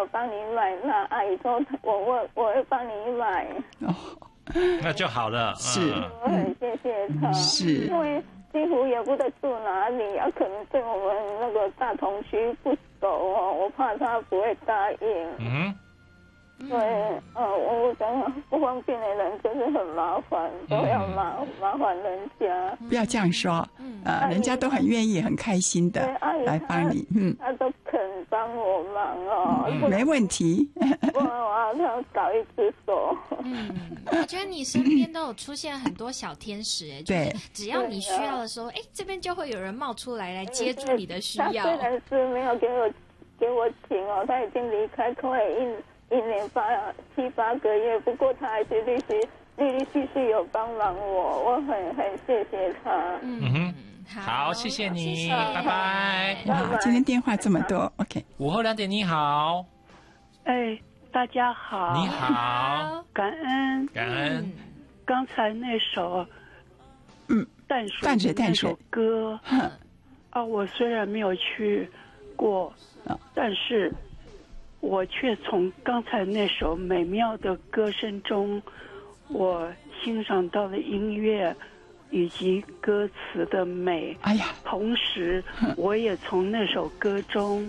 有帮你买，那阿姨说我会帮你买。 哦， 那就好了。 是， 我很谢谢他。 是， 因为几乎也不知道住哪里，可能对我们那个大同区不熟哦，我怕他不会答应。对，我想不方便的人就是很麻烦，都要麻烦人家。 不要这样说，人家都很愿意、很开心的来帮你。 他都肯帮我忙哦， 没问题。 不然我要搞一只手。 我觉得你身边都有出现很多小天使， 对， 只要你需要的时候，这边就会有人冒出来接住你的需要。 他虽然是没有给我请哦，他已经离开快一年7、8个月，不过他还是陆续有帮忙我很谢谢他。 好，谢谢你，拜拜。 哇，今天电话这么多 ，OK。 午后2点，你好。 大家好。 你好， 感恩。刚才那首，淡水那首歌，我虽然没有去过，但是我却从刚才那首美妙的歌声中，我欣赏到了音乐以及歌词的美。 哎呀， 同时我也从那首歌中，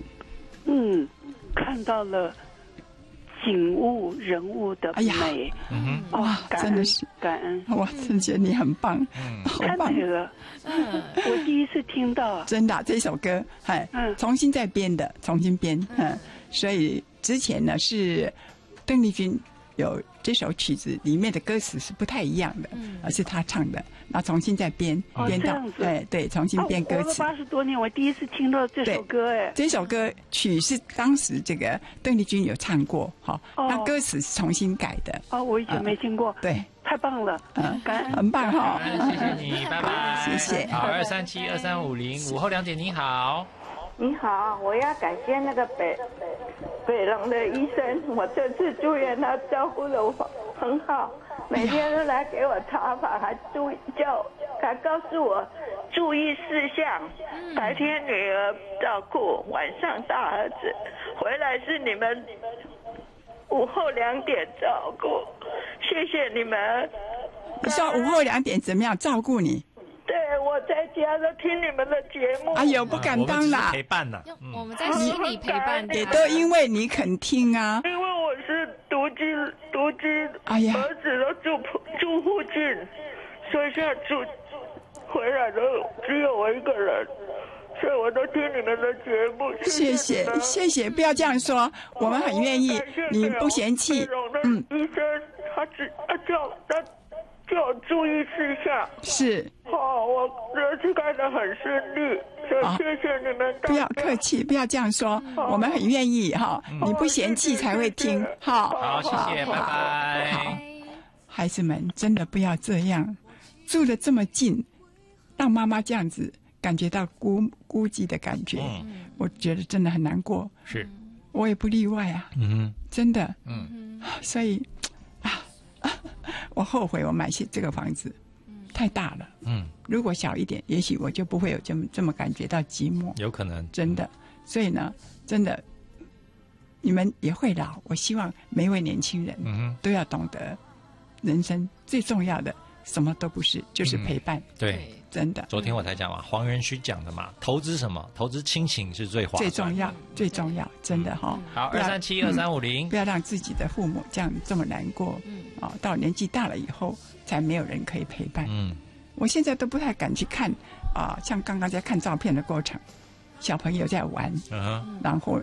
看到了景物人物的美。 哇，真的是感恩！ 哇，真觉得你很棒，好棒！ 太美了。我第一次听到， 真的这首歌，重新再编的，重新编，所以之前呢是邓丽君有这首曲子里面的歌词是不太一样的，而是他唱的，然后重新再编到，对，重新编歌词。 活了80多年，我第一次听到这首歌， 这首歌曲是当时这个邓丽君有唱过，那歌词是重新改的。 我以前没听过， 对， 太棒了，感恩， 很棒哈， 谢谢你，拜拜， 谢谢。 好，2372350，午后2点，你好。 你好，我要感谢那个北龙的医生，我这次住院他照顾得我很好，每天都来给我查房，还告诉我注意事项，白天女儿照顾，晚上大儿子，回来是你们午后2点照顾，谢谢你们。 你说午后2点怎么样照顾你？ 对，我在家都听你们的节目。 哎呦，不敢当啦， 陪伴呢。 我们在心里陪伴你， 也都因为你肯听啊。 因为我是独居， 哎呀， 儿子都住附近，所以现在回来都只有我一个人，所以我都听你们的节目。 谢谢，不要这样说，我们很愿意，你不嫌弃。 医生他叫我注意事项。 是。 我儿子干得很顺利，所以谢谢你们。 不要客气，不要这样说，我们很愿意哈，你不嫌弃才会听。 好，谢谢，拜拜。 好，孩子们真的不要这样，住得这么近，让妈妈这样子感觉到孤寂的感觉，我觉得真的很难过。 是， 我也不例外啊。真的。所以我后悔我买这个房子。太大了，如果小一点，也许我就不会有这么感觉到寂寞， 有可能， 真的。所以呢，真的，你们也会老。我希望每一位年轻人，都要懂得，人生最重要的什么都不是，就是陪伴。 对， 真的。 昨天我才讲嘛，黄仁勋讲的嘛，投资什么？投资亲情是最划算， 最重要，真的哈。 好，2372350， 不要让自己的父母这么难过。到年纪大了以后。才没有人可以陪伴。我现在都不太敢去看像刚刚在看照片的过程，小朋友在玩，然后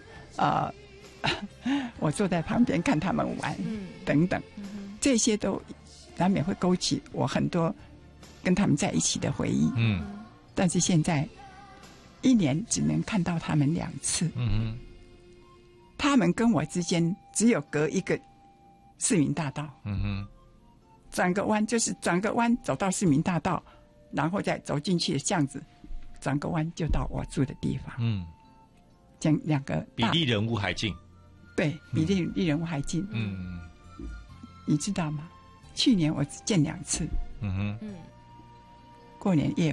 我坐在旁边看他们玩，等等，这些都难免会勾起我很多跟他们在一起的回忆。但是现在1年只能看到他们2次。他们跟我之间只有隔一个市民大道。转个弯就是转个弯走到市民大道，然后再走进去的巷子，转个弯就到我住的地方。这样2个比丽人屋还近。 对，比丽人屋还近。你知道吗？去年我只见2次。过年夜晚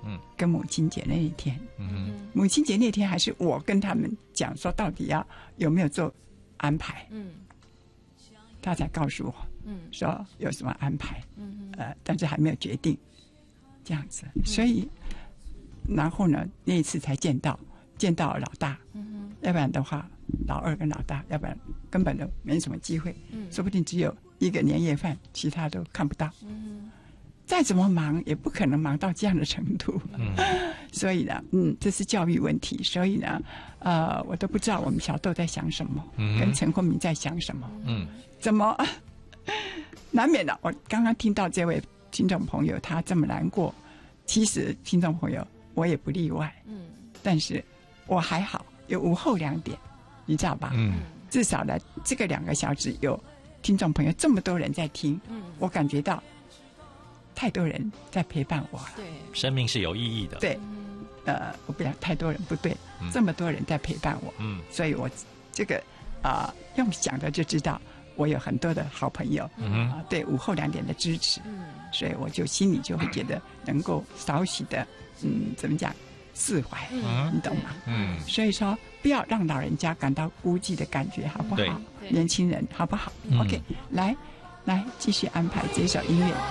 跟母亲节那一天，母亲节那天还是我跟他们讲说到底有没有做安排，他才告诉我，说有什么安排，但是还没有决定，这样子，所以然后呢，那一次才见到老大，要不然的话，老二跟老大，要不然根本都没什么机会，说不定只有一个年夜饭，其他都看不到。再怎么忙，也不可能忙到这样的程度。所以呢，这是教育问题。所以呢，我都不知道我们小豆在想什么，跟陈坤明在想什么。怎么难免的？我刚刚听到这位听众朋友他这么难过，其实听众朋友我也不例外。但是我还好，有午后2点，你知道吧？至少呢，这个2个小时有听众朋友这么多人在听，我感觉到太多人在陪伴我了。 对， 生命是有意义的。 对，我不要太多人不对，这么多人在陪伴我，所以我这个用想的就知道，我有很多的好朋友，对午后2点的支持，所以我就心里就会觉得能够少许的，怎么讲？释怀，你懂吗？所以说不要让老人家感到孤寂的感觉，好不好？年轻人，好不好？OK， 来继续安排这首音乐。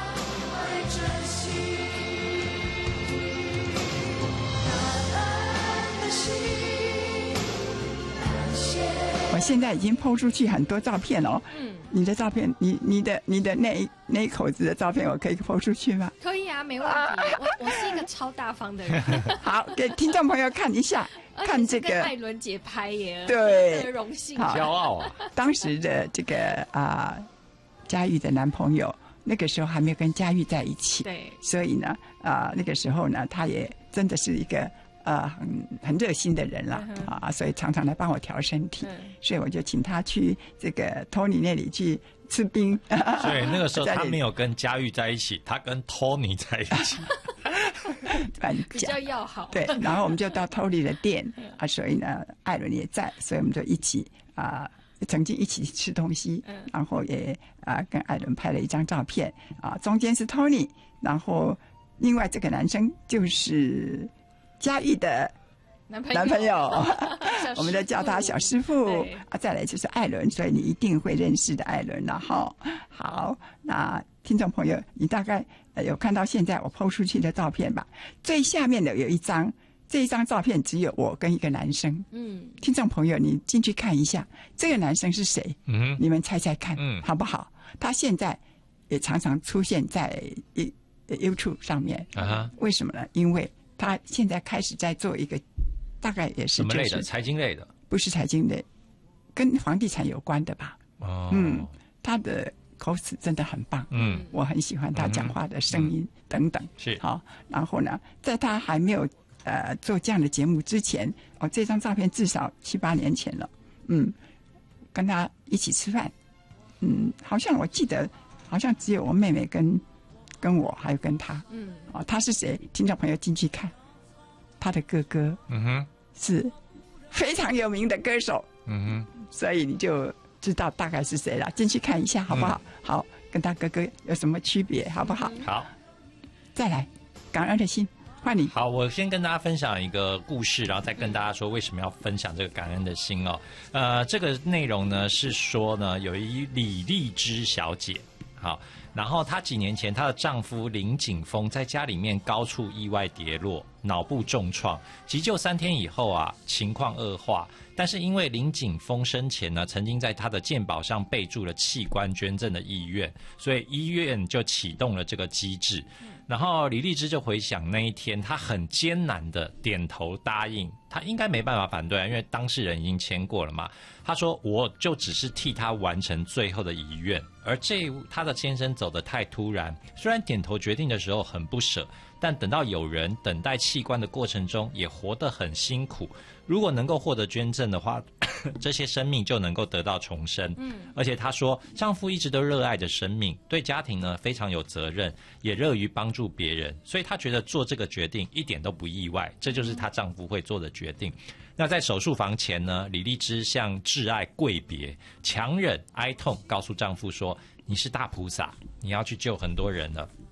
我现在已经PO出去很多照片哦。你的照片，你的那一口子的照片，我可以PO出去吗？ 可以啊，没问题。我是一个超大方的人。 好，给听众朋友看一下，看这个跟艾伦姐拍耶， 对， 荣幸， 骄傲啊！ 当时的这个佳玉的男朋友，那个时候还没有跟佳玉在一起， 对， 所以呢，那个时候呢，他也真的是一个很热心的人了所以常常来帮我调身体，所以我就请他去这个 Tony 那里去吃冰。 所以那个时候他没有跟佳玉在一起，他跟 Tony 在一起， 比较要好。 对，然后我们就到 Tony 的店所以呢，艾伦也在，所以我们就一起曾经一起吃东西，然后也跟艾伦拍了一张照片中间是 Tony， 然后另外这个男生就是佳玉的男朋友我们就叫他小师傅再来就是艾伦，所以你一定会认识的艾伦了哈。好，那听众朋友，你大概有看到现在我PO出去的照片吧？最下面的有一张，这一张照片只有我跟一个男生。听众朋友，你进去看一下，这个男生是谁？你们猜猜看，好不好？他现在也常常出现在YouTube 上面为什么呢？因为他现在开始在做一个，大概也是什么类的？财经类的？ 不是财经类，跟房地产有关的吧？他的口齿真的很棒，我很喜欢他讲话的声音等等。 是好，然后呢，在他还没有做这样的节目之前，这张照片至少7、8年前了。跟他一起吃饭，好像我记得，好像只有我妹妹跟我还有跟他。他是谁？听众朋友进去看，他的哥哥，是非常有名的歌手，所以你就知道大概是谁了。进去看一下好不好？好，跟他哥哥有什么区别好不好？ 好， 再来，感恩的心，换你。 好，我先跟大家分享一个故事，然后再跟大家说为什么要分享这个感恩的心哦。这个内容呢是说呢，有一李丽芝小姐，好。然后她几年前，她的丈夫林景峰在家里面高处意外跌落，脑部重创，急救3天以后情况恶化。但是因为林景峰生前呢，曾经在他的健保上备注了器官捐赠的意愿，所以医院就启动了这个机制。然后李丽芝就回想那一天，她很艰难的点头答应，她应该没办法反对因为当事人已经签过了嘛。她说我就只是替他完成最后的遗愿，而她的先生走得太突然，虽然点头决定的时候很不舍，但等到有人等待器官的过程中也活得很辛苦，如果能够获得捐赠的话，这些生命就能够得到重生。而且她说丈夫一直都热爱着生命，对家庭呢非常有责任，也乐于帮助别人，所以她觉得做这个决定一点都不意外，这就是她丈夫会做的决定。那在手术房前呢，李丽芝向挚爱跪别，强忍哀痛告诉丈夫说，你是大菩萨，你要去救很多人了。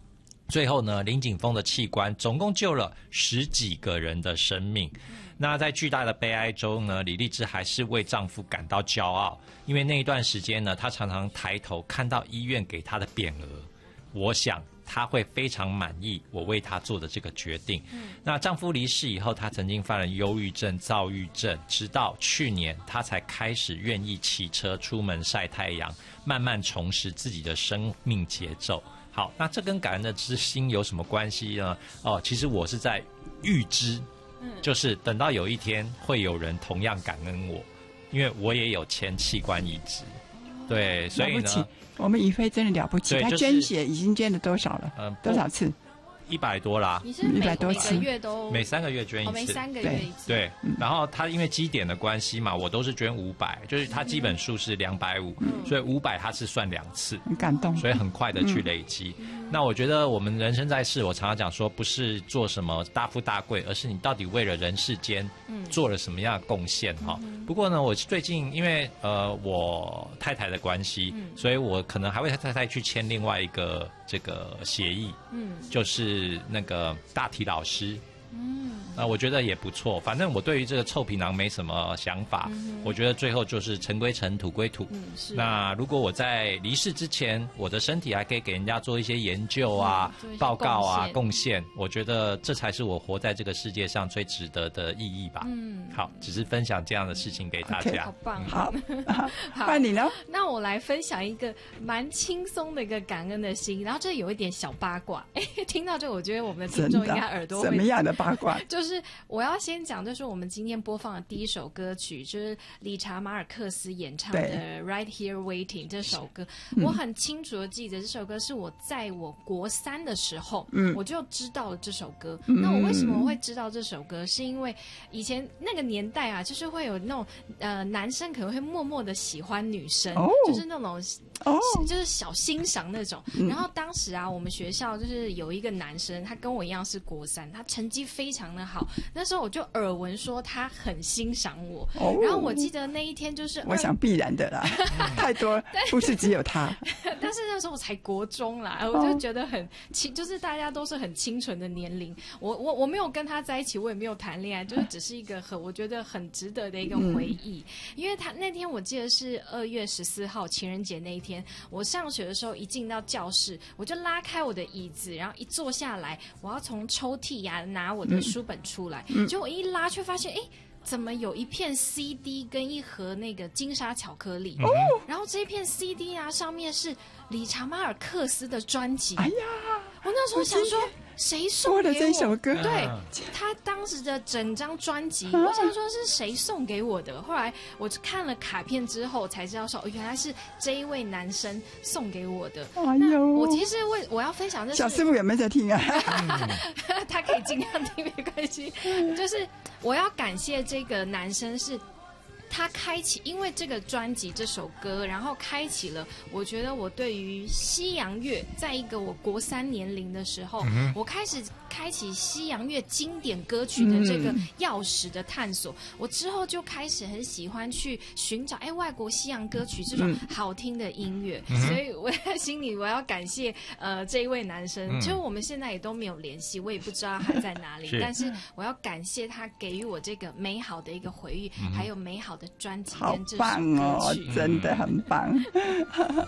最后呢，林锦峰的器官总共救了10几个人的生命。那在巨大的悲哀中呢，李丽芝还是为丈夫感到骄傲，因为那一段时间呢，她常常抬头看到医院给她的匾额。我想她会非常满意我为她做的这个决定。那丈夫离世以后，她曾经犯了忧郁症、躁郁症，直到去年她才开始愿意骑车出门晒太阳，慢慢重拾自己的生命节奏。好，那这跟感恩的之心有什么关系呢？其实我是在预知。就是等到有一天会有人同样感恩我，因为我也有签器官移植，对，所以呢， 我们宇飞真的了不起，他捐血已经捐了多少了？多少次 ？100多啦， 你是100多次，每个月都每3个月捐一次， 每3个月一次。 对，然后他因为基点的关系嘛，我都是捐500，就是他基本数是250，所以500他是算2次， 很感动， 所以很快的去累积。那我觉得我们人生在世，我常常讲说，不是做什么大富大贵，而是你到底为了人世间做了什么样的贡献哈。不过呢，我最近因为我太太的关系，所以我可能还会太太去签另外一个这个协议，就是那个大体老师。我觉得也不错。反正我对于这个臭皮囊没什么想法，我觉得最后就是尘归尘，土归土。那如果我在离世之前，我的身体还可以给人家做一些研究啊、报告啊、贡献，我觉得这才是我活在这个世界上最值得的意义吧。好，只是分享这样的事情给大家。 好棒， 好，换你了。 那我来分享一个蛮轻松的一个感恩的心，然后这有一点小八卦。听到这个，我觉得我们的听众应该耳朵会什么样的八卦？ 就是我要先讲，就是我们今天播放的第一首歌曲，就是理查马尔克斯演唱的《Right Here Waiting》这首歌。我很清楚的记得，这首歌是我在我国3的时候，我就知道了这首歌。那我为什么会知道这首歌？是因为以前那个年代啊，就是会有那种男生可能会默默的喜欢女生，就是那种就是小欣赏那种。然后当时啊，我们学校就是有一个男生，他跟我一样是国3，他成绩非常的好。那时候我就耳闻说他很欣赏我，然后我记得那一天就是我想必然的啦，太多不是只有他。 但是那时候我才国中啦，我就觉得很就是大家都是很清纯的年龄。我没有跟他在一起，我也没有谈恋爱，就是只是一个我觉得很值得的一个回忆。因为他那天我记得是2月14号情人节那一天，我上学的时候一进到教室，我就拉开我的椅子，然后一坐下来，我要从抽屉呀拿我的书本出来，结果我一拉却发现，怎么有一片 CD 跟一盒那个金沙巧克力？然后这一片 CD 啊，上面是理查马尔克斯的专辑。哎呀，我那时候想说，谁送给我这首歌？ 对，他当时的整张专辑，我想说是谁送给我的？后来我看了卡片之后，才知道说，原来是这一位男生送给我的。 哎呦， 我其实我要分享的是， 小师傅有没有在听啊？ 他可以尽量听，没关系。就是我要感谢这个男生是。他开启，因为这个专辑这首歌，然后开启了我觉得我对于西洋乐，在一个我国3年龄的时候，我开始开启西洋乐经典歌曲的这个钥匙的探索。我之后就开始很喜欢去寻找外国西洋歌曲这种好听的音乐，所以我在心里我要感谢这一位男生，其实我们现在也都没有联系，我也不知道他在哪里，但是我要感谢他给予我这个美好的一个回忆，还有美好的专辑跟这首歌曲。 好棒哦，真的很棒。